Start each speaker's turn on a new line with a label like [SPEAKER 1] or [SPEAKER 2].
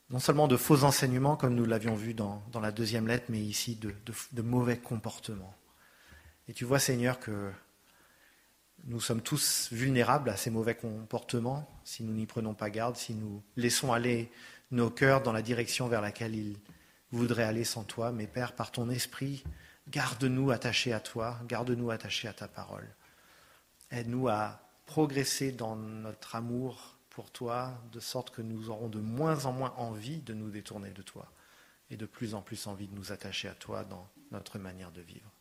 [SPEAKER 1] non seulement de faux enseignements, comme nous l'avions vu dans la deuxième lettre, mais ici de mauvais comportements. Et tu vois, Seigneur, que nous sommes tous vulnérables à ces mauvais comportements, si nous n'y prenons pas garde, si nous laissons aller nos cœurs dans la direction vers laquelle ils voudraient aller sans toi. Mais Père, par ton esprit, garde-nous attachés à toi, garde-nous attachés à ta parole. Aide-nous à progresser dans notre amour pour toi, de sorte que nous aurons de moins en moins envie de nous détourner de toi et de plus en plus envie de nous attacher à toi dans notre manière de vivre.